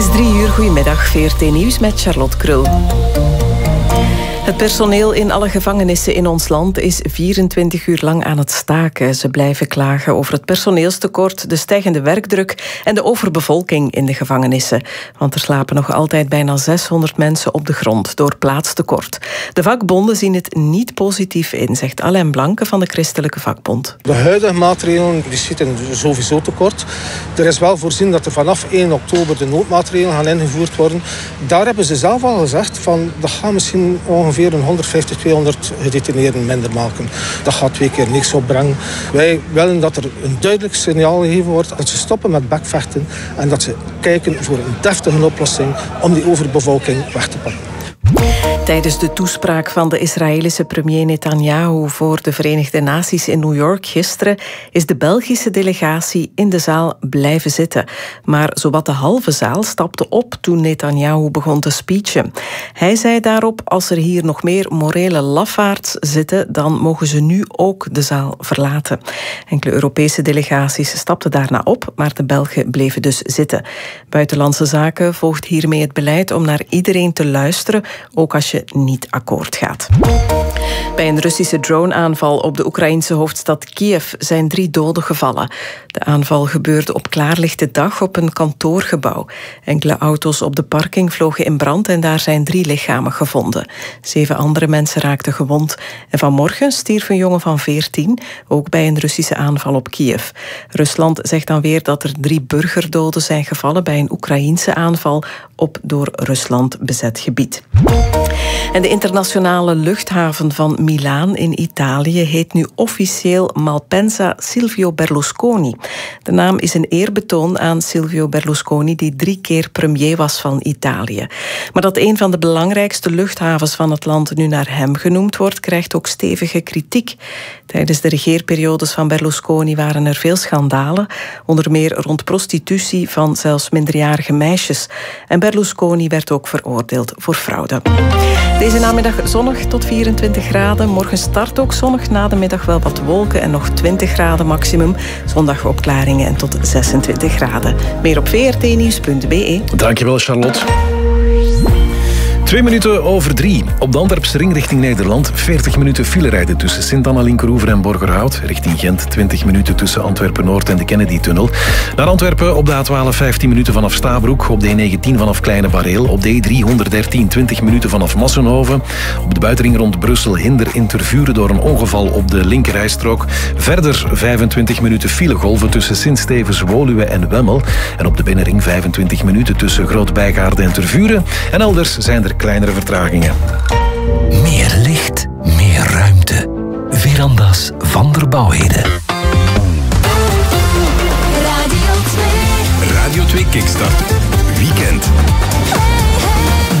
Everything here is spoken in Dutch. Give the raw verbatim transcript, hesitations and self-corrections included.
Het is drie uur, goedemiddag, V R T Nieuws met Charlotte Krul. Het personeel in alle gevangenissen in ons land is vierentwintig uur lang aan het staken. Ze blijven klagen over het personeelstekort, de stijgende werkdruk en de overbevolking in de gevangenissen. Want er slapen nog altijd bijna zeshonderd mensen op de grond door plaatstekort. De vakbonden zien het niet positief in, zegt Alain Blanke van de Christelijke Vakbond. De huidige maatregelen die schieten sowieso tekort. Er is wel voorzien dat er vanaf één oktober de noodmaatregelen gaan ingevoerd worden. Daar hebben ze zelf al gezegd van dat gaan misschien ongeveer ongeveer een honderdvijftig, tweehonderd gedetineerden minder maken. Dat gaat twee keer niks opbrengen. Wij willen dat er een duidelijk signaal gegeven wordt dat ze stoppen met bekvechten en dat ze kijken voor een deftige oplossing om die overbevolking weg te pakken. Tijdens de toespraak van de Israëlische premier Netanyahu voor de Verenigde Naties in New York gisteren is de Belgische delegatie in de zaal blijven zitten. Maar zowat de halve zaal stapte op toen Netanyahu begon te speechen. Hij zei daarop, als er hier nog meer morele lafaards zitten, dan mogen ze nu ook de zaal verlaten. Enkele Europese delegaties stapten daarna op, maar de Belgen bleven dus zitten. Buitenlandse Zaken volgt hiermee het beleid om naar iedereen te luisteren, ook als je niet akkoord gaat. Bij een Russische droneaanval op de Oekraïnse hoofdstad Kiev zijn drie doden gevallen. De aanval gebeurde op klaarlichte dag op een kantoorgebouw. Enkele auto's op de parking vlogen in brand en daar zijn drie lichamen gevonden. Zeven andere mensen raakten gewond. En vanmorgen stierf een jongen van veertien, ook bij een Russische aanval op Kiev. Rusland zegt dan weer dat er drie burgerdoden zijn gevallen bij een Oekraïense aanval op door Rusland bezet gebied. En de internationale luchthaven van Milaan in Italië heet nu officieel Malpensa Silvio Berlusconi. De naam is een eerbetoon aan Silvio Berlusconi, die drie keer premier was van Italië. Maar dat een van de belangrijkste luchthavens van het land nu naar hem genoemd wordt, krijgt ook stevige kritiek. Tijdens de regeerperiodes van Berlusconi waren er veel schandalen, onder meer rond prostitutie van zelfs minderjarige meisjes. En Berlusconi werd ook veroordeeld voor fraude. Deze namiddag zonnig tot vierentwintig graden. Morgen start ook zonnig, na de middag wel wat wolken en nog twintig graden maximum. Zondag opklaringen en tot zesentwintig graden. Meer op v r t nieuws punt b e. Dankjewel, Charlotte. Twee minuten over drie. Op de Antwerpse ring richting Nederland. veertig minuten file rijden tussen Sint-Anna-Linkeroever en Borgerhout. Richting Gent twintig minuten tussen Antwerpen-Noord en de Kennedy-tunnel. Naar Antwerpen op de A twaalf vijftien minuten vanaf Stabroek. Op de E negentien vanaf Kleine Bareel. Op de E driehonderddertien twintig minuten vanaf Massenhoven. Op de buitenring rond Brussel hinder in Tervuren door een ongeval op de linkerrijstrook. Verder vijfentwintig minuten filegolven tussen Sint-Stevens, Woluwe en Wemmel. En op de binnenring vijfentwintig minuten tussen Groot-Bijgaarde en Tervuren. En elders zijn er kleinere vertragingen. Meer licht, meer ruimte. Veranda's van der Bouwheden. Radio twee. Radio twee Kickstart. Weekend.